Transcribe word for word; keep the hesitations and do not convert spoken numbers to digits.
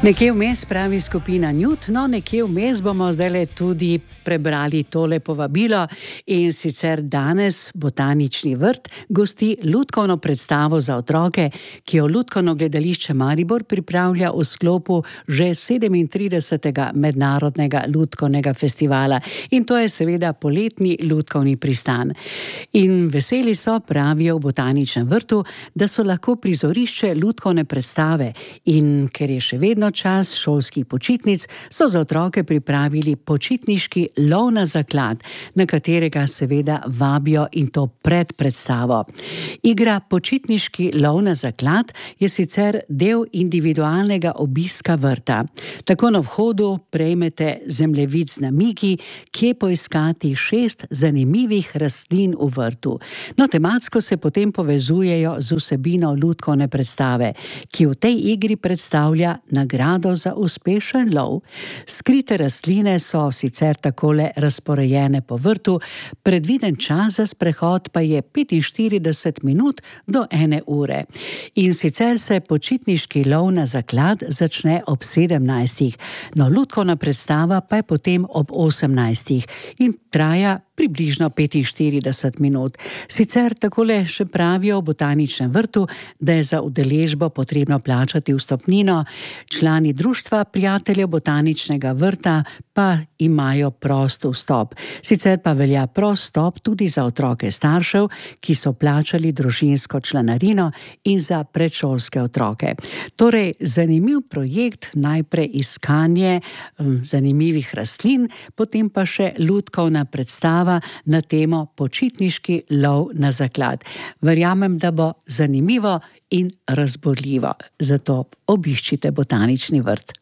Nekje vmes pravi skupina Newt, no nekje vmes bomo zdaj tudi prebrali tole povabilo in sicer danes Botanični vrt gosti lutkovno predstavo za otroke, ki jo Lutkovno gledališče Maribor pripravlja v sklopu že sedemintridesetega mednarodnega lutkovnega festivala in to je seveda poletni lutkovni pristan. In veseli so, pravijo v Botaničnem vrtu, da so lahko prizorišče lutkovne predstave in ker je še vedno čas šolskih počitnic, so za otroke pripravili počitniški lov na zaklad, na katerega seveda vabijo in to pred predstavo. Igra Počitniški lov na zaklad je sicer del individualnega obiska vrta. Tako na vhodu prejmete zemljevid z namigi, kje poiskati šest zanimivih rastlin v vrtu. No, tematsko se potem povezujejo z vsebino lutkovne predstave, ki v tej igri predstavlja nagrado za uspešen lov. Skrite rastline so sicer takole razporejene po vrtu, predviden čas za sprehod pa je petinštirideset minut do ene ure. In sicer se počitniški lov na zaklad začne ob sedemnajstih, no lutkovna predstava pa je potem ob osemnajstih in traja približno petinštirideset minut. Sicer takole še pravijo v Botaničnem vrtu, da je za udeležbo potrebno plačati vstopnino, člani društva prijateljev Botaničnega vrta pa imajo prost vstop. Sicer pa velja prost vstop tudi za otroke staršev, ki so plačali družinsko članarino in za predšolske otroke. Torej, zanimiv projekt, najprej iskanje um, zanimivih rastlin, potem pa še lutkovna predstava na temo Počitniški lov na zaklad. Verjamem, da bo zanimivo in razborljivo. Zato obiščite Botanični vrt.